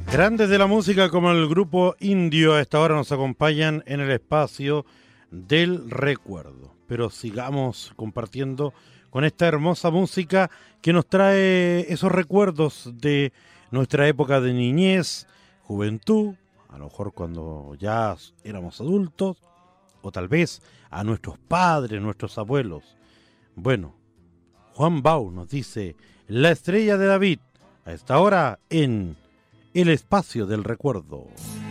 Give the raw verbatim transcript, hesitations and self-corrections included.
Grandes de la música como el grupo Indio a esta hora nos acompañan en el espacio del recuerdo. Pero sigamos compartiendo con esta hermosa música que nos trae esos recuerdos de nuestra época de niñez, juventud, a lo mejor cuando ya éramos adultos, o tal vez a nuestros padres, nuestros abuelos. Bueno, Juan Bau nos dice, la estrella de David, a esta hora en el espacio del recuerdo.